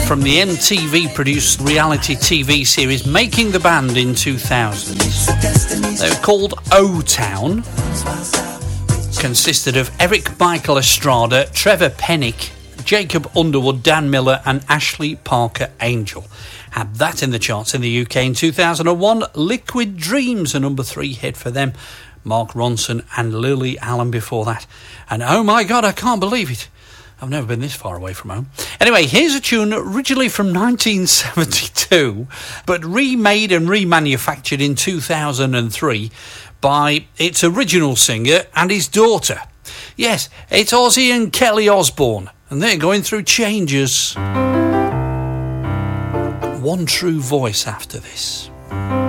from the MTV-produced reality TV series Making the Band in 2000. They were called O-Town. Consisted of Eric Michael Estrada, Trevor Pennick, Jacob Underwood, Dan Miller and Ashley Parker Angel. Had that in the charts in the UK in 2001. Liquid Dreams, a number 3 hit for them. Mark Ronson and Lily Allen before that. And oh my God, I can't believe it, I've never been this far away from home. Anyway, here's a tune originally from 1972, but remade and remanufactured in 2003 by its original singer and his daughter. Yes, it's Ozzy and Kelly Osbourne, and they're going through changes. One true voice after this.